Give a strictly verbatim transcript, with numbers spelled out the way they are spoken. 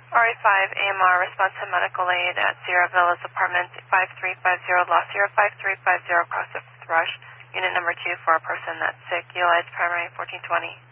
R A five A M R, response to medical aid at Sierra Villas, apartment five three five zero, Los Sierra five three five zero, across the Thrush, unit number two for a person that's sick, utilized primary fourteen twenty.